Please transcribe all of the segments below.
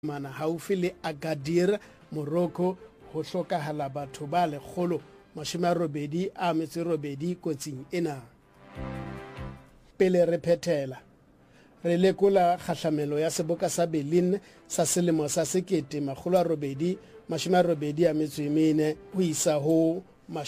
mana haufi le Agadir, Morocco, ho hlokahala batho ba 180 kotsing ena. Pele re phethela, re lekola kgahlamelo ya seboka sa Berlin sa selemo sa 1884 ho isa ho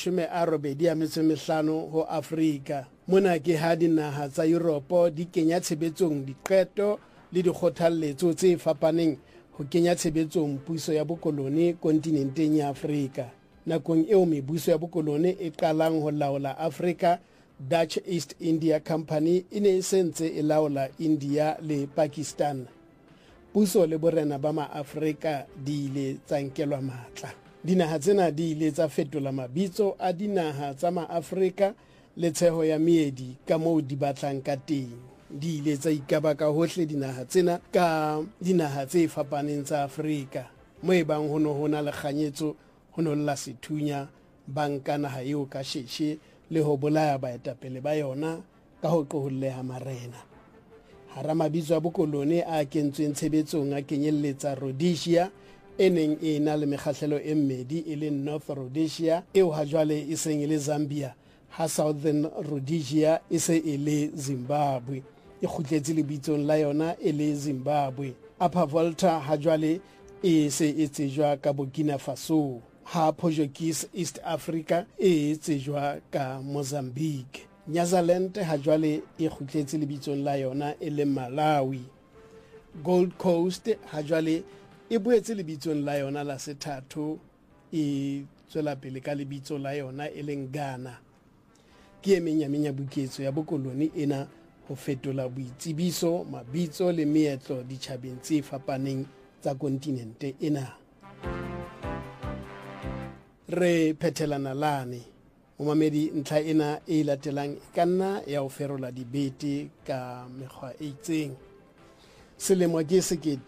85 ho Afrika. Mona ke ha dinaha tsa Europe di kenya tshebetsong diqeto le dikgothaletso tse fapaneng ho kenya tshebetsong puso ya bokoloni kontinenteng ya Afrika. Nakong eo mebuso ya bokoloni e qalang ho laola Afrika, Dutch East India Company e ne e sentse e laola India le Pakistan. Puso le borena ba ma-Afrika di ile tsa nkelwa matla. Dinaha tsena di ile tsa fetola mabitso a dinaha tsa ma-Afrika le tsheho ya meedi ka moo di batlang ka teng. Di ile tsa ikabaka hohle dinaha tsena ka dinaha tse fapaneng tsa Afrika. Moo ebang ho na le kganyetso ho la sethunya banka naha eo ka sheshe le ho bolaya baetapele ba yona ka ho qoholleha marena. Hara mabitso a bokoloni a kentsweng tshebetsong a kenyelletsa Rhodesia, e neng e na le mekgahlelo e mmedi e le North Rhodesia eo ha jwale e seng e le Zambia, ha Southern Rhodesia e se e le Zimbabwe, e kgutletse lebitsong la yona e le Zimbabwe. Upper Volta ha jwale e se e tsejwa ka Burkina Faso, ha Portuguese East Africa e tsejwa ka Mozambique. Nyasaland ha jwale e kgutletse lebitsong la yona e le Malawi. Gold Coast ha jwale e boetse lebitsong la yona la sethatho, e tswela pele ka lebitso la yona e leng Ghana. Ke e meng ya buketso ya bokoloni ena ho fetola boitsebiso, mabitso le meetlo ditjhabeng tse fapaneng tsa kontinente ena. Re phethelana lane momamedi, ntlha ena e latelang e kanna ya ho ferola dibete ka mekgwa e itseng. Selemo ke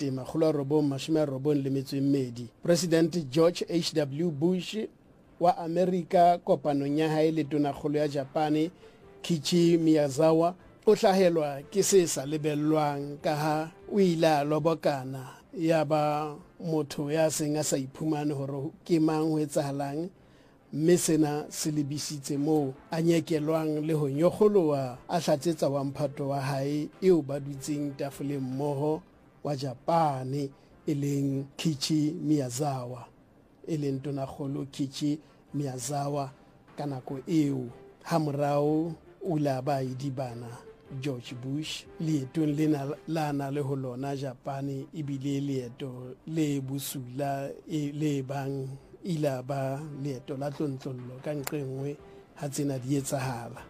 1992, President George H.W. Bush wa Amerika kopanong ya hae le tonakgolo ya Japane Kiichi Miyazawa o hlahelwa ke se sa lebellwang ka ha o ile lobokana ya ba motho ya seng a sa iphumane hore ke mang ho etsahalang, mme sena se lebisitse moo a nyekelwang le ho nyokholowa a hlatsetsa wa mphato wa hae eo ba dutseng tafoleng mmoho wa Japane e leng Kiichi Miyazawa, e leng tonakgolo Kiichi Miyazawa ka nako eo. Ha morao o la ba idibana George Bush leetong lena lana le ho lona Japane, ebile leeto le busula le bang ila ba leeto la tlontlollo ka nqengwe ha tsena di etsahala.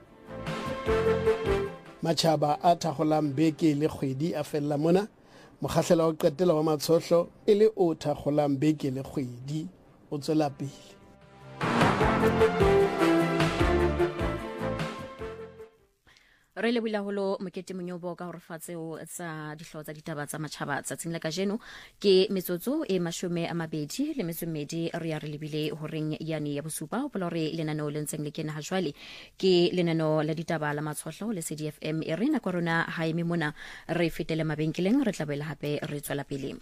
Matjhaba a thakgolang beke le kgwedi a fella mona. Mokgahlelo wa qetela wa matshohlo e le o thakgolang beke le kgwedi o tswela pele. Re le bulaholo mokete monyobo ka hore fatseo tsa dihlo tsa ditaba tsa matjhaba tsatsing la kajeno ke metsotso e 22 re re lebile horeng yani ya bosupa o polore lenano le ntseng le kena ha jwale ke lenano la ditaba la matshohlo le CDFM e rena korona ha eme mona re fetele mabenkeleng re tlabela hape re tswela pele.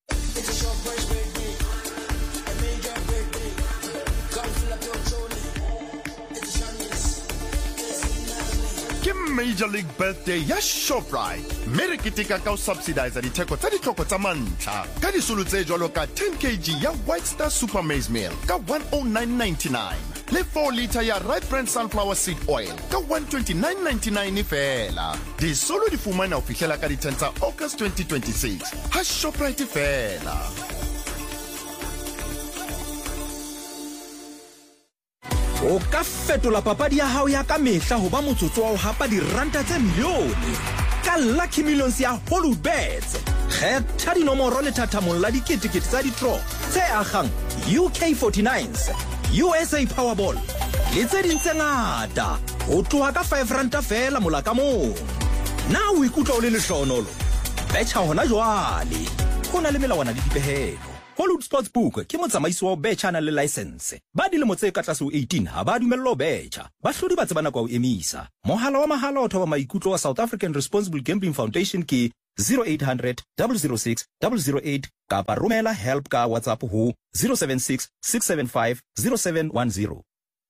Major League Birthday ya Shoprite. Mere kitika ka o subsidize ditheko tsa ditlhoko tsa mantlha ka disolo tse jwalo ka 10 kg ya White Star Super Maize Meal ka 109.99 le 4 liter ya Right Brand Sunflower Seed Oil ka 129.99 fela. Disolo di fumana ho fihlela ka di 10 tsa August 2026. Ha Shoprite fela. O ka fetola papadi ya hao ya ka mehla ho ba motsotso wa ho hapa diranta tse milione ka Lucky Millions ya Hollywoodbets. Kgetha dinomoro le thathamong la diketekete tsa di-draw tse akgang UK49s, USA Powerball le tse ding tse ngata ho tloha ka 5 ranta fela mola ka mong. Na o ikutlwa o le lehlohonolo? Betjha hona jwale. Ho na le melawana le dipehelo. Hollywood Sportsbook ke motsamaisi wa betjha na le license. Ba dilemo tse ka tlase ho 18 ha ba dumellwa ho betjha. Bahlodi ba tsebana kwa ho emisa. Mohala wa mahala o thoba maikutlo wa South African Responsible Gambling Foundation ke 0800 006 008 kapa romela help ka WhatsApp ho 076 675 0710.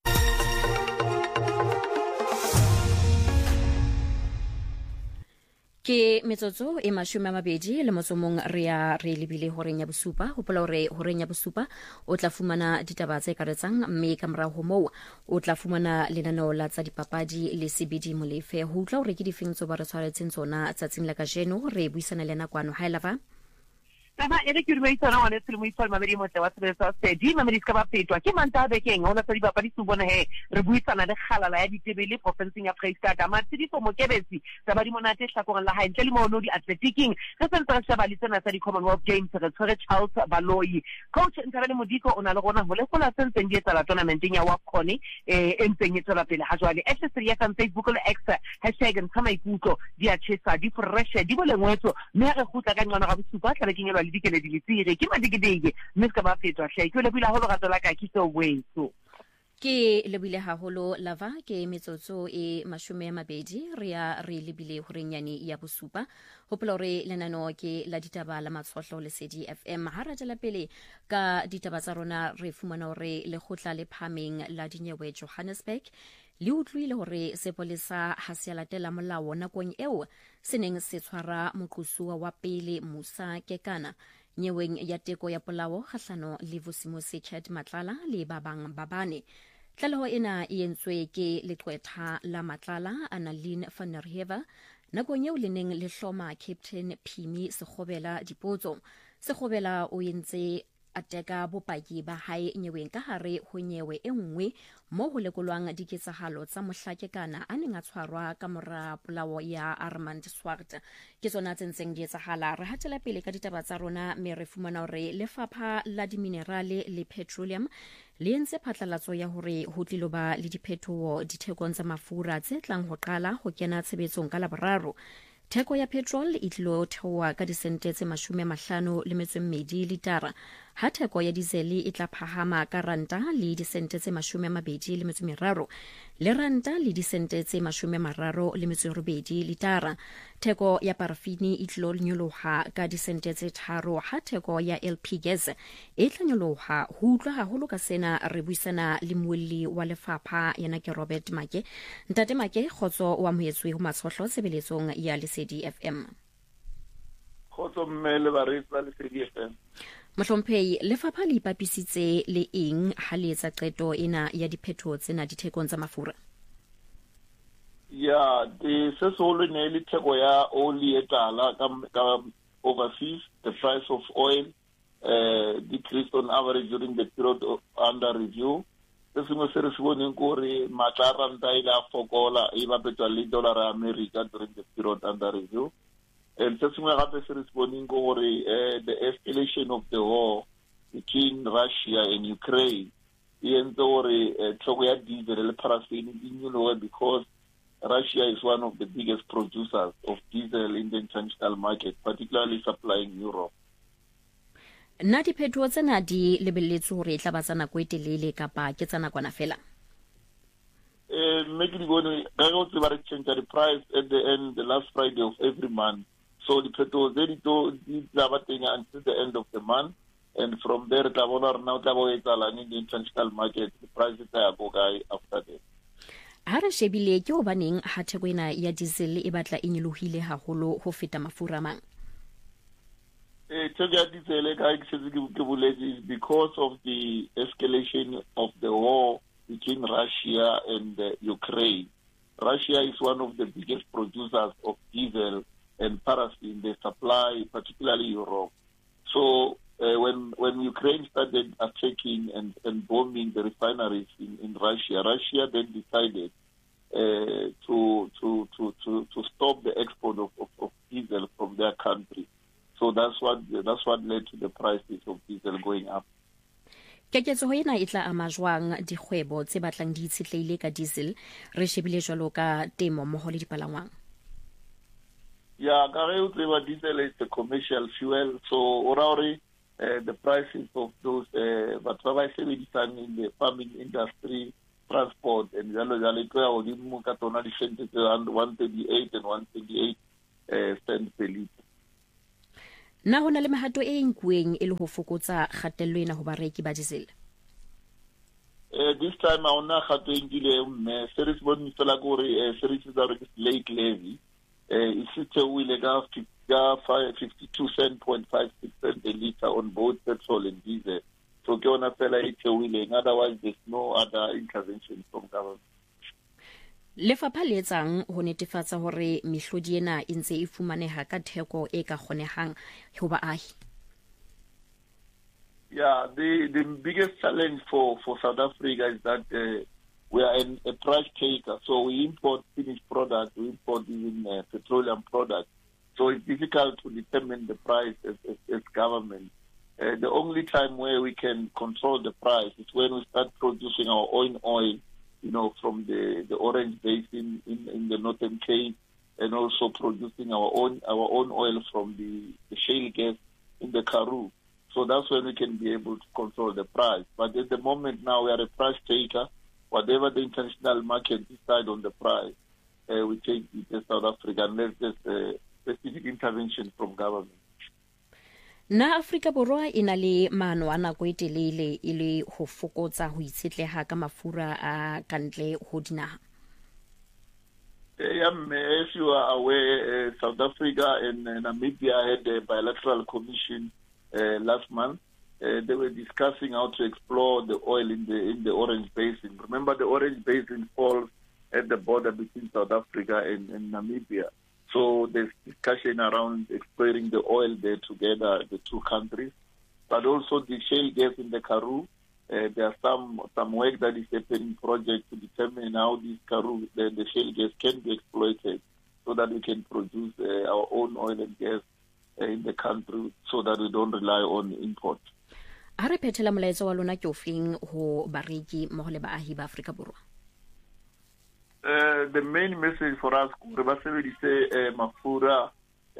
Ke metsotso e mashome a mabedi le motsomong re lebile horeng ya bosupa hopola hore horeng ya bosupa o tla fumana ditaba tse karetsang mme ka morao ho moo o tla fumana lenaneo la tsa dipapadi le sebedi molefe ho utla hore ke difeng tso ba re tshwaretseng tsona tsatsing la kajeno re buisana le nakwano ha elava Tama ere ke re tsona wane se mo itse mabedi mo tsa batho sa stedi mamedi ska ba fetwa ke manta be keng ona tsa dipapadi se bona he re buisana le khalala ya ditebele province ya Freistata ma tshediso mo kebetsi tsa ba di monate hlakoreng la hae ntle le mono di athleticing re sentse re ba le tsena tsa di Commonwealth Games re tshwere Charles Baloyi coach Ntabele Modiko ona le rona ho le fola sentse di etsa la tournamenteng ya WAFCON entseng e tswela pele ha jwale SS ya kan Facebook le X #nkamaikutlo di a chesa di fresh di bolengwetso mme re khutla ka ngwana ga bosupa tla ke ngelwa dikele di letsire ke madigidege mme ska ba fetwa hle ke le bila holo ga tsola ka kitso weso ke lebile haholo lava ke metsotso e mashome a mabedi re lebile horenyane ya bosupa hopola hore lenano ke la ditaba la matshohlo le sedi FM ha ra tla pele ka ditaba tsa rona re fumana hore le khotla le phameng la dinyewe Johannesburg le utlwile hore sepolesa ha se latela molao nakong eo seneng se tshwara moqosuwa wa pele Musa Kekana nyeweng ya teko ya polao kgahlano le Vusimusi Chat Matlala le ba bang ba bane. Tlaleho ena e entswe ke leqwetha la Matlala Annalyn van der Heever nakong eo le neng le hloma Captain Phimi Sekgobela dipotso. Sekgobela o entse ateka bopaki ba hae nyeweng ka hare ho nyewe e nngwe mo ho lekolwang diketsahalo tsa mohlakekana a neng a tshwarwa ka mora polao ya Armand Swart ke tsona tsentseng di etsahala re hatela pele ka ditaba tsa rona me re fumana hore lefapha la diminerale le petroleum le entse phatlalatso ya hore ho tlilo ba le diphetoho dithekong tsa mafura tse tlang ho qala ho kena tshebetsong ka laboraro. Theko ya petrol e tlilo theoha ka disente tse 52 litara ha theko ya diesel e tla phahama ka ranta le disente tse 23 le ranta le disente tse 38 litara. Theko ya parafini e tlilo nyoloha ka disente tse 3 ha theko ya LP gas e tla nyoloha ho utlwa haholo ka sena re buisana le moelli wa lefapha yana ke Robert Make. Ntate Make khotso wa moetswe ho matshohlo sebeletsong ya Lesedi FM. Khotso mmele ba re tsa Lesedi FM. Mohlomphei lefapha le ipapisitse le eng ha le etsa qeto ena ya diphetho tsena dithekong tsa mafura? Yeah, the sesolo ne le theko ya oli e tala ka overseas. The price of oil decreased on average during the period under review. Se sengwe se re se boneng gore matla ranta ile a fokola e bapetswa le dollar ya America during the period under review. And se sengwe gape se re se boneng gore the escalation of the war between Russia and Ukraine e entse gore theko ya diesel le paraffin e nyolohe because Russia is one of the biggest producers of diesel in the international market, particularly supplying Europe. Na diphetho tsena di lebelletswe hore e tla ba tsana go etelele kapa ke tsana kwana fela? Maybe going to change the price at the end, the last Friday of every month. So the petrol they do until the end of the month, and from there, in the international market, the prices are going after that. Ha re shebile ke hobaneng ha theko ena ya diesel e batla e nyolohile haholo ho feta mafura mang? Theko ya diesel is because of the escalation of the war between Russia and Ukraine. Russia is one of the biggest producers of diesel and paraffin. They supply particularly Europe. So when Ukraine started attacking and bombing the refineries in Russia, Russia then decided to stop the export of diesel from their country. So that's what led to the prices of diesel going up. Keketso ena e tla ama jwang dikgwebo tse batlang di itshetleile ka diesel re shebile jwalo ka temo mmoho le dipalangwang? Yeah, diesel is a commercial fuel, so already the prices of those but in the farming industry, transport and around 138 and 128 cents per litre. na hona le mehato e nkueng e le ho fokotsa kgatello ena ho bareki ba diesel? This time I ona gato engile series bone fela gore series is a lake levy isitse wile ka 52.56 cents a liter on both petrol and diesel. So ke ona fela itse wile, otherwise there's no other intervention from government. Lefapha le etsang ho netefatsa hore mehlodi ena e ntse e fumaneha ka theko e ka kgonehang ho baahi? Yeah, the biggest challenge for South Africa is that we are a price taker. So we import finished products, we import even petroleum products. So it's difficult to determine the price as government. The only time where we can control the price is when we start producing our own oil, from the Orange Basin in the Northern Cape, and also producing our own oil from the shale gas in the Karoo. So that's when we can be able to control the price. But at the moment now, we are a price taker. Whatever the international market decide on the price, we take it as South Africa unless there's a specific intervention from government. Na Afrika Borwa ina le maano a nako e telele e le ho fokotsa ho itshetleha ka mafura a kantle ho dinaha. As you are aware, South Africa and Namibia had a bilateral commission last month. They were discussing how to explore the oil in the Orange Basin. Remember, the Orange Basin falls at the border between South Africa and Namibia. So there's discussion around exploring the oil there together, the two countries. But also the shale gas in the Karoo. There are some work that is happening project to determine how this Karoo, the shale gas can be exploited so that we can produce our own oil and gas in the country so that we don't rely on import. A re phethela molaetsa wa lona ke ofeng ho bareki mmoho le baahi ba Afrika Borwa? The main message for us re ba sebedise mafura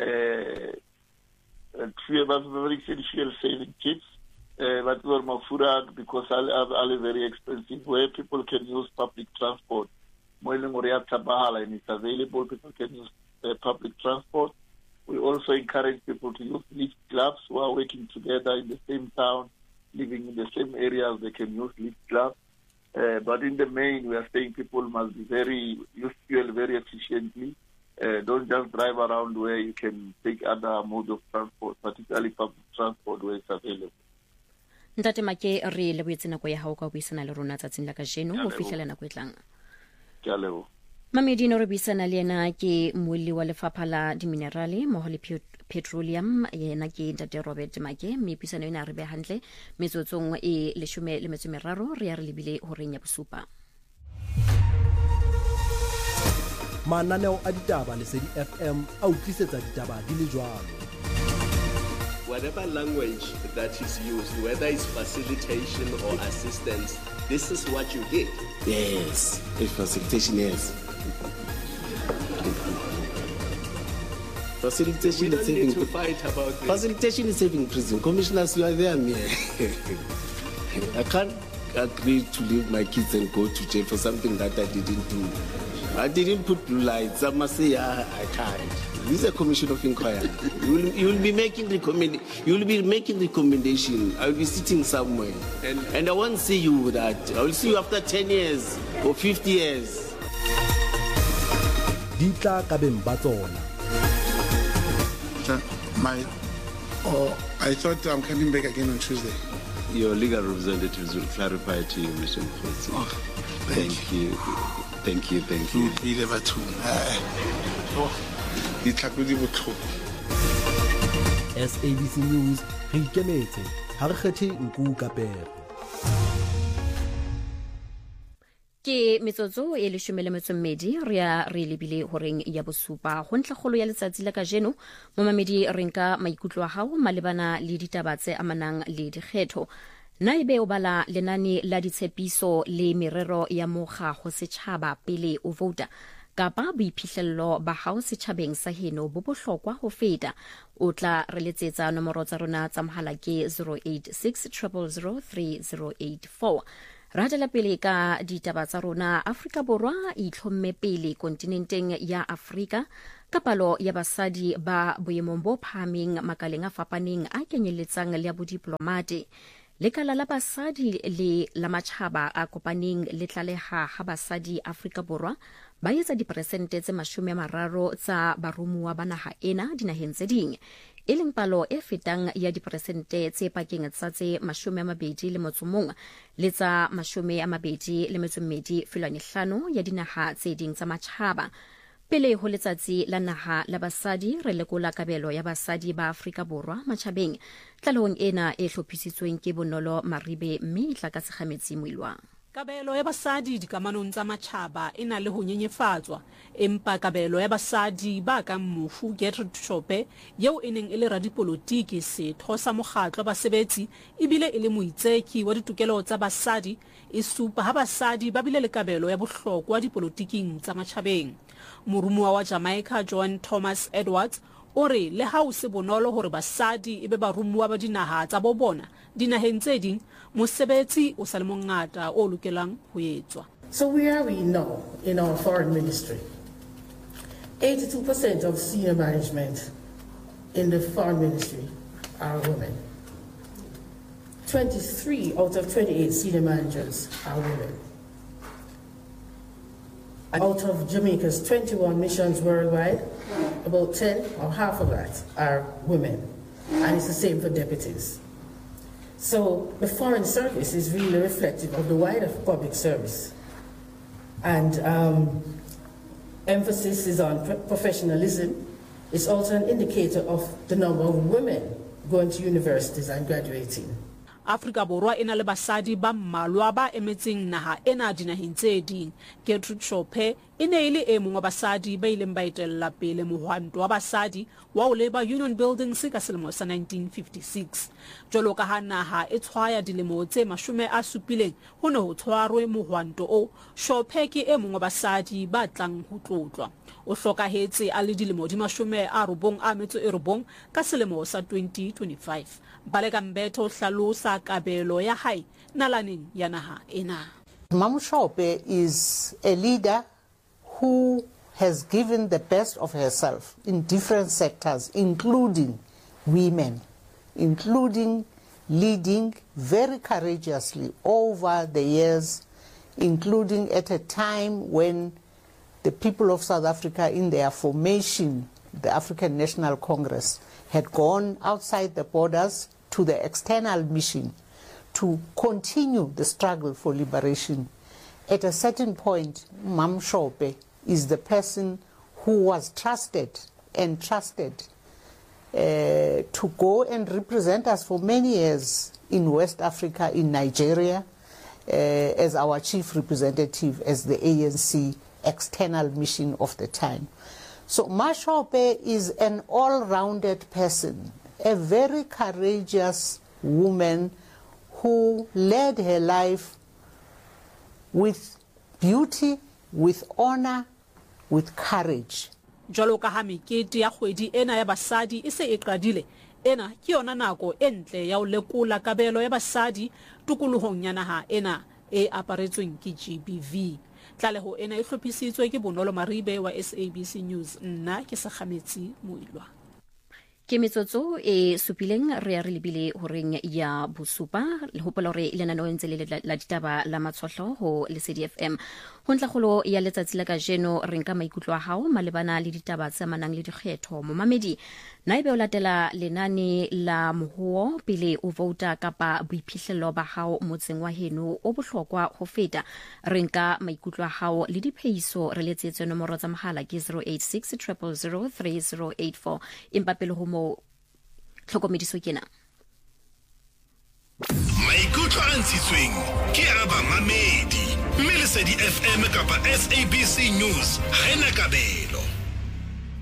fuel saving kits but were mafura because are very expensive, where people can use public transport. Mo eleng gore ya tsabahala and it's available, people can use public transport. We also encourage people to use lift clubs who are working together in the same town, living in the same areas. They can use lift clubs. But in the main, we are saying people must be use fuel very efficiently. Don't just drive around where you can take other modes of transport, particularly public transport where it's available. Ntate Make re le boetse nako ya hao ka buisana le rona tsatsing la kajeno ho fihlela nako e tlang. Ke a lebo. Mamedi no re buisana le yena ke moeli wa lefapha la diminerale mo le petroleum yena ke Ntate Robert Make. Me buisana ena re be hantle metsotsong e 13 re ya re lebile ho reng ya bosupa. Mananeo a ditaba le Lesedi FM a utlwisetsa ditaba di le jwalo. Whatever language that is used, whether it's facilitation or assistance, this is what you get. Yes, it's facilitation, yes. Facilitation is saving. To fight about this. Facilitation is saving prison. Commissioners, you are there, me. I can't agree to leave my kids and go to jail for something that I didn't do. I didn't put blue lights. I must say, I can't. This is a commission of inquiry. You will be making recommendation. I will be sitting somewhere, and I won't see you that. I will see you after 10 years or 50 years. Ditla ka beng ba tsona. I thought I'm coming back again on Tuesday. Your legal representatives will clarify to you, Mr. Mkhotsi. Oh, thank you. Thank you. Be never too. SABC News re ikemetse ha re kgethe nku ka pere. Ke metsotso e 12 re lebile horeng ya bosupa ho ntlhakgolo ya letsatsi la kajeno mo mamedi re nka maikutlo a hao malebana le ditaba tse amanang le dikgetho. Naibe o bala lenane la ditshepiso le merero ya mokga go setšhaba pele o vota kapa boiphihlello ba hao setšhabeng sa heno bo bohlokwa ho feta. O tla re letsetsa nomoro tsa rona tsa mohala ke 086 000 3084. Ra tla pele ka ditaba tsa rona. Afrika Borwa e itlhomme pele kontinenteng ya Afrika ka palo ya basadi ba boemong bo phahameng makaleng a fapaneng a kenyeletsang le ya bodiplomate. Lekala la basadi le la matjhaba a kopaneng le tlaleha ha basadi Afrika Borwa ba etsa diperesente tse 30 tsa baromuwa ba naha ena dinaheng tse ding, e leng palo e fetang ya diperesente tse pakeng tsa tse 21 le tsa 22.5 ya dinaha tse ding tsa matjhaba. Pele ho letsatsi la naha la basadi, re lekola kabelo ya basadi ba Afrika Borwa matjhabeng. Tlalehong ena e hlophisitsweng ke Bonolo Maribe mme tla ka sekgametsi Moilwa. Kabelo ya basadi dikamanong tsa matjhaba e na le ho nyenyefatswa, empa kabelo ya basadi ba kang Mofu Gertrude Shope yeo e neng e le radipolotiki setho sa mokgatlo basebetsi ebile e le moitseki wa ditokelo tsa basadi e supa ha basadi ba bile le kabelo ya bohlokwa dipolotiking tsa matjhabeng. Morumuwa wa Jamaica John Thomas Edwards o re le ha o se bonolo hore basadi e be barumuwa ba dinaha tsa bo bona dinaheng tse ding, mosebetsi o sa le mongata o lokelang ho etswa. So where are we now in our foreign ministry? 82% of senior management in the foreign ministry are women. 23 out of 28 senior managers are women. Out of Jamaica's 21 missions worldwide, about 10 or half of that are women. And it's the same for deputies. So the foreign service is really reflective of the wider public service. And emphasis is on professionalism. It's also an indicator of the number of women going to universities and graduating. Afrika Borwa ena le basadi ba mmalwa ba emetseng naha ena dinaheng tse ding. Gertrude Shope e ne e le e mong wa basadi ba ileng ba etella pele mohwanto wa basadi wa o leba Union Buildings ka selemo sa 1956. Jwalo ka ha naha e tshwaya dilemo tse 70 ho ne ho tshwarwe mohwanto o, Shope ke e mong wa basadi ba tlang ho tlotlwa. O hlokahetse a le dilemo di 99 ka selemo sa 2025. Balega Mbeto hlalosa kabelo ya hae nalaneng ya naha ena. Mam Shope is a leader who has given the best of herself in different sectors, including women, including leading very courageously over the years, including at a time when the people of South Africa in their formation, the African National Congress, had gone outside the borders to the external mission to continue the struggle for liberation. At a certain point, Mam Shope is the person who was trusted to go and represent us for many years in West Africa, in Nigeria, as our chief representative, as the ANC external mission of the time. So Ma Shope is an all-rounded person, a very courageous woman who led her life with beauty, with honor, with courage. Jwalo ka ha mekete ya kgwedi ena ya basadi e se e qadile, ena ke yona nako e ntle ya ho lekola kabelo ya basadi tokolohong ya naha ena e aparetsweng ke GBV. Tlaleho ena e hlophisitswe ke Bonolo Maribe wa SABC News. Nna ke Sekgametsi Moilwa. Ke metsotso e supileng re ya re lebile horeng ya bosupa le hopola hore ile nano ntse le la ditaba la matshwahlo ho Lesedi FM. Ho ntlagolo ya letsatsi la kajeno re nka maikutlo a hao malebana le ditaba tse manang le dikgetho momamedi. Naebe o latela lenane la mohuo pele o vouta kapa boiphihlelo ba hao motseng wa heno o bohlokwa ho feta. Re nka maikutlo a hao le diphehiso re letsetse nomoro tsa mohala ke 086 000 3084 empa pele ho tlhokomediso kena. Maikutlo a ntshitsweng ke a ba mamedi mme Lesedi FM kapa SABC News ha ena kabelo.